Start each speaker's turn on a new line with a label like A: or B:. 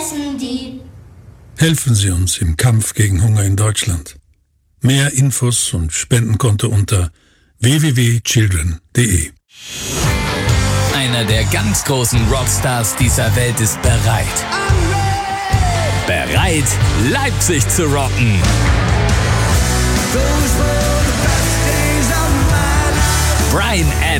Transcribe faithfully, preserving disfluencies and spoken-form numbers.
A: essen die.
B: Helfen Sie uns im Kampf gegen Hunger in Deutschland. Mehr Infos und Spendenkonto unter w w w punkt children punkt d e.
C: Einer der ganz großen Rockstars dieser Welt ist bereit. Bereit, Leipzig zu rocken. Bryan Adams.